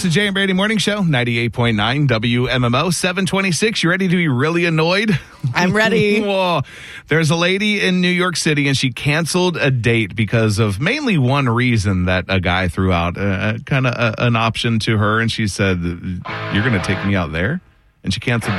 the Jay and Brady Morning Show, 98.9 WMMO, 726. You ready to be really annoyed? I'm ready. Whoa. There's a lady in New York City, and she canceled a date because of mainly one reason that a guy threw out kind of an option to her. And she said, "You're going to take me out there?" And she canceled